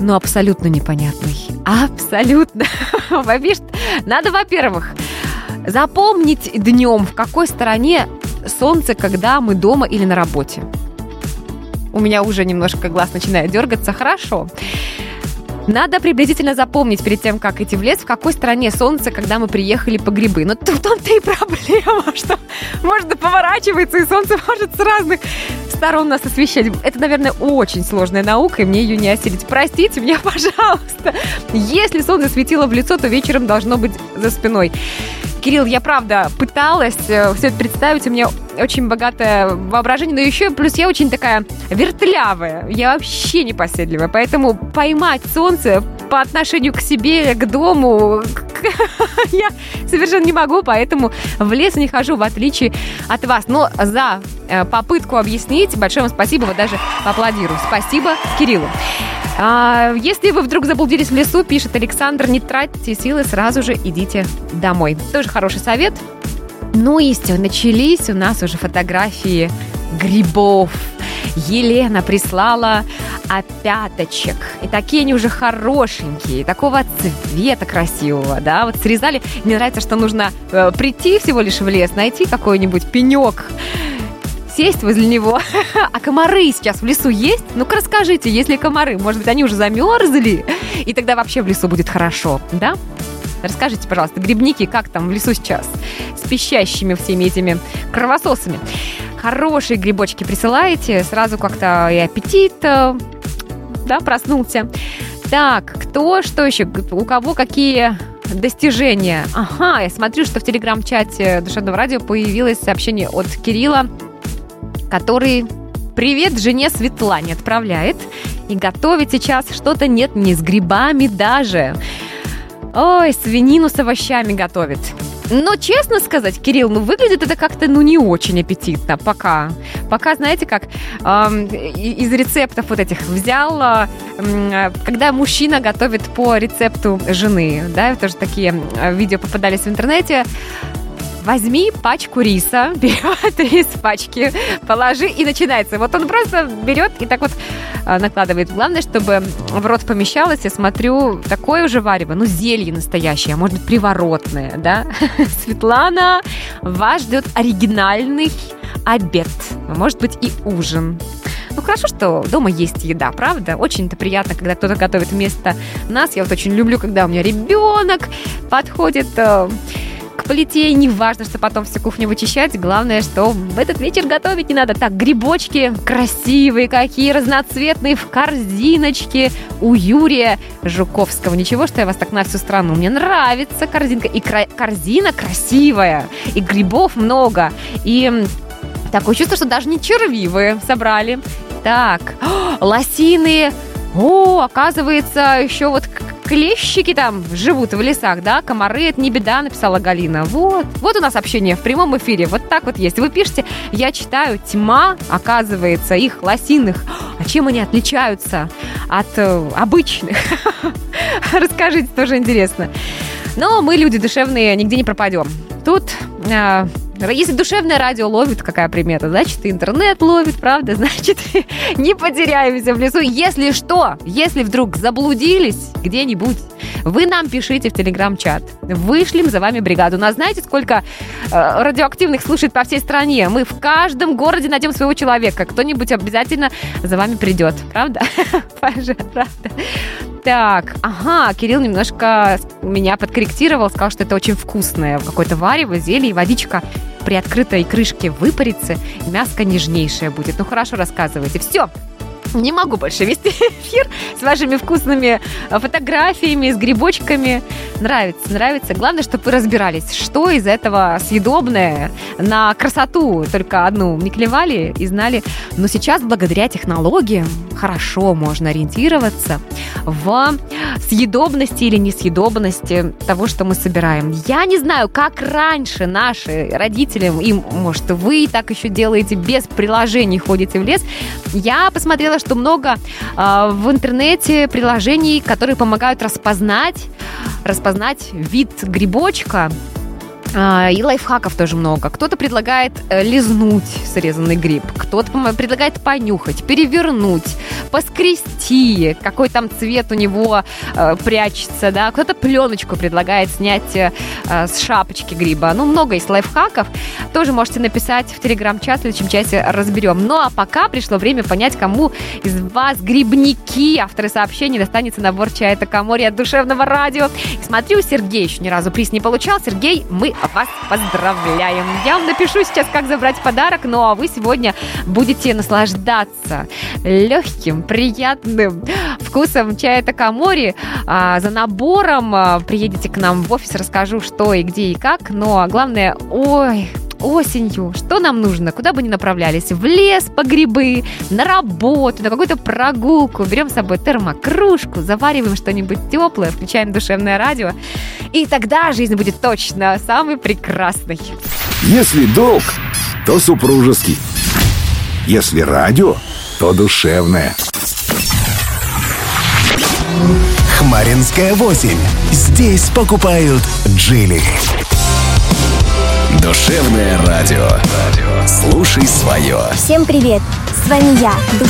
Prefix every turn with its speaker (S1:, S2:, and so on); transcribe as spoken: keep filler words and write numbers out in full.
S1: но абсолютно непонятный. Абсолютно. Надо, во-первых, запомнить днем, в какой стороне солнце, когда мы дома или на работе. У меня уже немножко глаз начинает дергаться. Хорошо. Надо приблизительно запомнить перед тем, как идти в лес, в какой стороне солнце, когда мы приехали по грибы. Но в том-то и проблема, что можно поворачиваться, и солнце может с разных сторон нас освещать. Это, наверное, очень сложная наука, и мне ее не осилить. Простите меня, пожалуйста. Если солнце светило в лицо, то вечером должно быть за спиной. Кирилл, я правда пыталась все это представить, у меня очень богатое воображение, но еще плюс я очень такая вертлявая, я вообще непоседливая, поэтому поймать солнце по отношению к себе, к дому, я совершенно не могу, поэтому в лес не хожу, в отличие от вас. Но за попытку объяснить большое вам спасибо, вот даже поаплодирую. Спасибо Кириллу. А, если вы вдруг заблудились в лесу, пишет Александр, не тратьте силы, сразу же идите домой. Тоже хороший совет. Ну и все, начались у нас уже фотографии грибов. Елена прислала опяточек. И такие они уже хорошенькие, такого цвета красивого, да, вот срезали. Мне нравится, что нужно э, прийти всего лишь в лес, найти какой-нибудь пенек, сесть возле него. А комары сейчас в лесу есть? Ну-ка расскажите, если комары, может быть, они уже замерзли, и тогда вообще в лесу будет хорошо, да? Расскажите, пожалуйста, грибники, как там в лесу сейчас с пищащими всеми этими кровососами? Хорошие грибочки присылаете, сразу как-то и аппетит, да, проснулся. Так, кто, что еще, у кого какие достижения? Ага, я смотрю, что в телеграм-чате Душевного радио появилось сообщение от Кирилла, который привет жене Светлане отправляет. И готовит сейчас что-то, нет, не с грибами даже. Ой, свинину с овощами готовит. Но, честно сказать, Кирилл, ну, выглядит это как-то, ну, не очень аппетитно пока. Пока, знаете, как э, из рецептов вот этих взял, э, когда мужчина готовит по рецепту жены, да, тоже такие видео попадались в интернете. Возьми пачку риса, берет рис в пачке, положи, и начинается. Вот он просто берет и так вот накладывает. Главное, чтобы в рот помещалось. Я смотрю, такое уже варево, ну, зелье настоящее, а может быть, приворотное, да? Светлана, вас ждет оригинальный обед, а может быть, и ужин. Ну, хорошо, что дома есть еда, правда? Очень-то приятно, когда кто-то готовит вместо нас. Я вот очень люблю, когда у меня ребенок подходит к плите, и не важно, что потом всю кухню вычищать. Главное, что в этот вечер готовить не надо. Так, грибочки красивые какие, разноцветные, в корзиночке у Юрия Жуковского. Ничего, что я вас так на всю страну. Мне нравится корзинка. И кра- корзина красивая, и грибов много. И такое чувство, что даже не черви вы собрали. Так, о, лосины. О, оказывается, еще вот клещики там живут в лесах, да, комары, это не беда, написала Галина. Вот, вот у нас общение в прямом эфире, вот так вот есть. Вы пишете, я читаю, тьма, оказывается, их лосиных. А чем они отличаются от э, обычных? Расскажите, тоже интересно. Но мы, люди душевные, нигде не пропадем. Тут... Э, Если душевное радио ловит, какая примета, значит, и интернет ловит, правда? Значит, не потеряемся в лесу. Если что, если вдруг заблудились где-нибудь, вы нам пишите в телеграм-чат. Вышлем за вами бригаду. У нас знаете, сколько э, радиоактивных слушает по всей стране? Мы в каждом городе найдем своего человека. Кто-нибудь обязательно за вами придет. Правда? Правда. Так, ага, Кирилл немножко меня подкорректировал, сказал, что это очень вкусное. Какое-то варево, зелье, водичка при открытой крышке выпарится, мяско нежнейшее будет. Ну, хорошо рассказывайте. Все. Не могу больше вести эфир с вашими вкусными фотографиями, с грибочками. Нравится, нравится. Главное, чтобы вы разбирались, что из этого съедобное, на красоту только одну не клевали и знали. Но сейчас, благодаря технологиям, хорошо можно ориентироваться в съедобности или несъедобности того, что мы собираем. Я не знаю, как раньше наши родители, и, может, вы так еще делаете, без приложений ходите в лес. Я посмотрела, что много э, в интернете приложений, которые помогают распознать, распознать вид грибочка И лайфхаков тоже много. Кто-то предлагает лизнуть срезанный гриб, кто-то предлагает понюхать, перевернуть, поскрести, какой там цвет у него э, прячется, да. Кто-то пленочку предлагает снять э, с шапочки гриба. Ну, много есть лайфхаков. Тоже можете написать в телеграм-чат, в следующем часе разберем. Ну, а пока пришло время понять, кому из вас грибники. Авторы сообщений достанется набор чая Такамори от Душевного радио. И смотрю, Сергей еще ни разу приз не получал. Сергей, мы вас поздравляем. Я вам напишу сейчас, как забрать подарок, ну а вы сегодня будете наслаждаться легким, приятным вкусом чая Такамори. А, за набором а, приедете к нам в офис, расскажу, что и где и как. Ну а главное, ой... осенью, что нам нужно, куда бы ни направлялись, в лес по грибы, на работу, на какую-то прогулку, берем с собой термокружку, завариваем что-нибудь теплое, включаем Душевное радио, и тогда жизнь будет точно самой прекрасной.
S2: Если долг, то супружеский. Если радио, то душевное.
S3: Хмаринская восемь. Здесь покупают Джили. Душевное радио. Слушай свое.
S4: Всем привет! С вами я,